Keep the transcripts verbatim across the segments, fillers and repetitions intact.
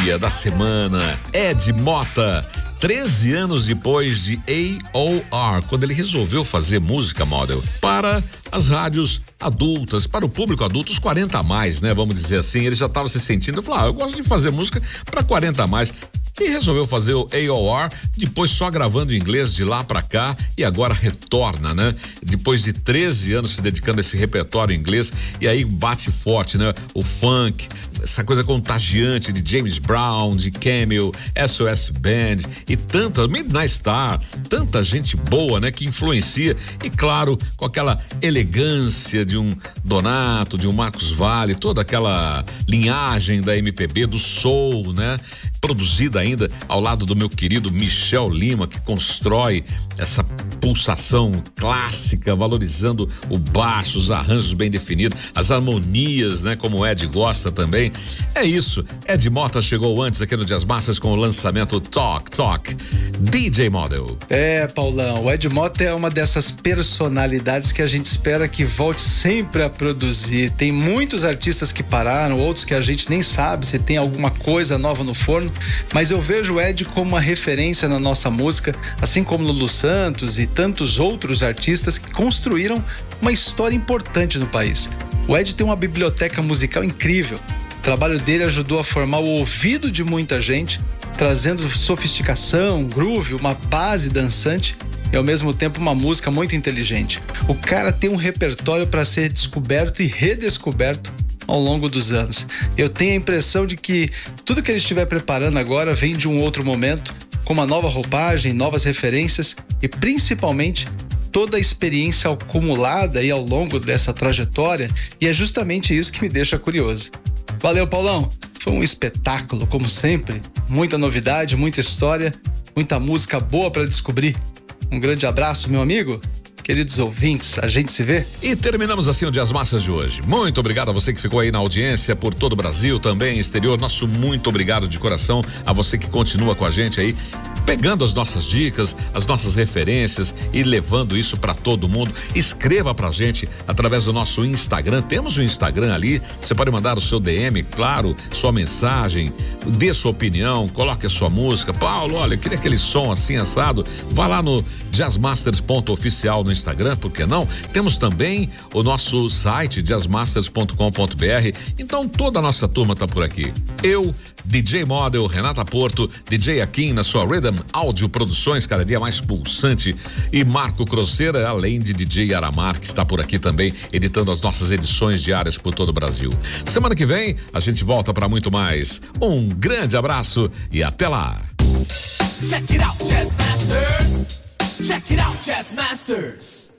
dia, da semana. Ed Mota, treze anos depois de A O R, quando ele resolveu fazer música, Model, para as rádios adultas, para o público adulto, os quarenta a mais, né? Vamos dizer assim, ele já estava se sentindo, falou, ah, eu gosto de fazer música para quarenta a mais. E resolveu fazer o A O R, depois só gravando em inglês de lá pra cá, e agora retorna, né? Depois de treze anos se dedicando a esse repertório em inglês, e aí bate forte, né? O funk, essa coisa contagiante de James Brown, de Camel, S O S Band e tanta, Midnight Star, tanta gente boa, né? Que influencia, e claro, com aquela elegância de um Donato, de um Marcos Valle, toda aquela linhagem da M P B, do soul, né? Produzida ainda ao lado do meu querido Michel Lima, que constrói essa pulsação clássica, valorizando o baixo, os arranjos bem definidos, as harmonias, né? Como o Ed gosta também. É isso, Ed Mota chegou antes aqui no Jazz Masters com o lançamento Talk Talk, D J Model. É, Paulão, o Ed Mota é uma dessas personalidades que a gente espera que volte sempre a produzir. Tem muitos artistas que pararam, outros que a gente nem sabe se tem alguma coisa nova no forno, mas eu vejo o Ed como uma referência na nossa música, assim como Lulu Santos e tantos outros artistas que construíram uma história importante no país. O Ed tem uma biblioteca musical incrível. O trabalho dele ajudou a formar o ouvido de muita gente, trazendo sofisticação, groove, uma base dançante e ao mesmo tempo uma música muito inteligente. O cara tem um repertório para ser descoberto e redescoberto ao longo dos anos. Eu tenho a impressão de que tudo que ele estiver preparando agora vem de um outro momento, com uma nova roupagem, novas referências e principalmente toda a experiência acumulada aí ao longo dessa trajetória, e é justamente isso que me deixa curioso. Valeu, Paulão! Foi um espetáculo, como sempre. Muita novidade, muita história, muita música boa para descobrir. Um grande abraço, meu amigo. Queridos ouvintes, a gente se vê. E terminamos assim o Jazz Masters de hoje. Muito obrigado a você que ficou aí na audiência por todo o Brasil, também exterior. Nosso muito obrigado de coração a você que continua com a gente aí, pegando as nossas dicas, as nossas referências e levando isso para todo mundo. Escreva pra gente através do nosso Instagram. Temos um Instagram ali, você pode mandar o seu D M, claro, sua mensagem, dê sua opinião, coloque a sua música. Paulo, olha, eu queria aquele som assim assado. Vá lá no jazzmasters ponto oficial no Instagram, por que não? Temos também o nosso site jazzmasters ponto com ponto br. Então toda a nossa turma tá por aqui. Eu, D J Model, Renata Porto, D J Akin na sua Rhythm Áudio Produções, cada dia mais pulsante, e Marco Crosseira, além de D J Aramar, que está por aqui também, editando as nossas edições diárias por todo o Brasil. Semana que vem a gente volta para muito mais. Um grande abraço e até lá. Check it out, Jazz Masters. Check it out, Jazz Masters.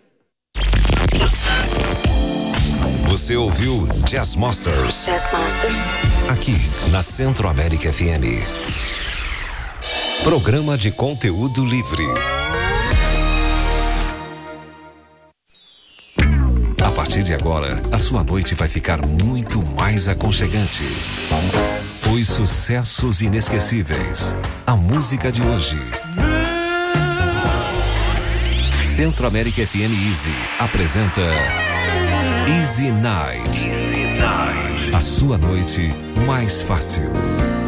Você ouviu Jazz Masters. Jazz Masters. Aqui na Centro América F M. Programa de conteúdo livre. A partir de agora, a sua noite vai ficar muito mais aconchegante. Os sucessos inesquecíveis. A música de hoje. Centro América F M Easy apresenta Easy Night. A sua noite mais fácil.